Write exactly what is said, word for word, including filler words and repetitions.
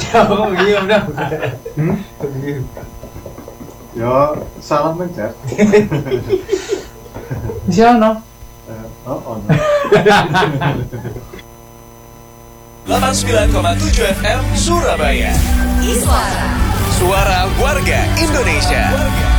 Kok begini udah. Hmm? Begini. Ya, salah mencet. Di sana. Eh, Oh, oh. no. delapan puluh sembilan koma tujuh F M Surabaya. Iswara. Suara warga Indonesia.